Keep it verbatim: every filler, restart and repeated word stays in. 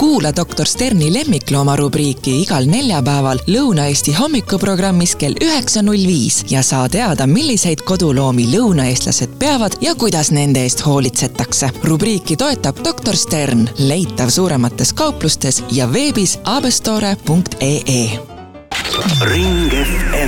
Kuula doktor Sterni lemmiklooma rubriiki igal neljapäeval Lõuna-Eesti hommikuprogrammis kell üheksa null viis ja saa teada, milliseid koduloomi lõunaeestlased peavad ja kuidas nende eest hoolitsetakse. Rubriiki toetab doktor Stern, leitav suuremates kauplustes ja veebis abestore punkt ee. Ring F M.